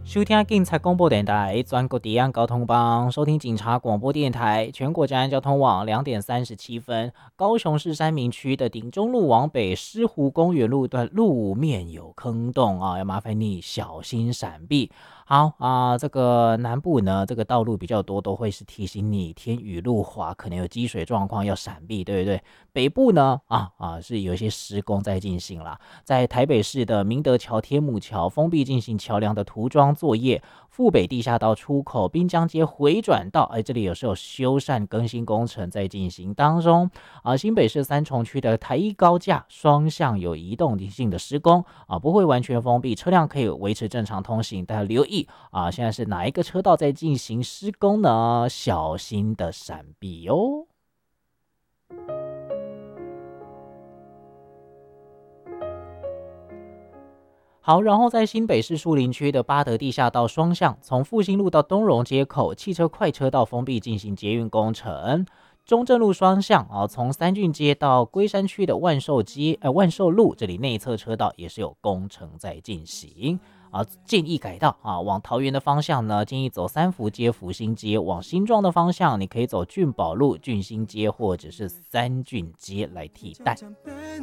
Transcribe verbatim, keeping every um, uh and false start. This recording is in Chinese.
收听警察广播电台全国治安交通帮，收听警察广播电台全国治安交通网。两点三十七分，高雄市三民区的顶中路往北狮湖公园路段路面有坑洞啊，要麻烦你小心闪避。好啊、呃，这个南部呢，这个道路比较多，都会是提醒你天雨路滑，可能有积水状况要闪避，对不对？北部呢，啊啊是有一些施工在进行啦，在台北市的明德桥、天母桥封闭进行桥梁的涂装作业，富北地下道出口、滨江街回转道，哎，这里有时候修缮更新工程在进行当中啊。新北市三重区的台一高架双向有移动性的施工啊，不会完全封闭，车辆可以维持正常通行，大家留意啊，现在是哪一个车道在进行施工呢？小心的闪避哦。好，然后在新北市树林区的八德地下道双向，从复兴路到东荣街口，汽车快车道封闭进行捷运工程。中正路双向啊，从三郡街到龟山区的万寿街、呃万寿路这里内侧车道也是有工程在进行啊，建议改道啊，往桃园的方向呢，建议走三福街、福兴街；往新庄的方向，你可以走俊宝路、俊兴街或者是三郡街来替代。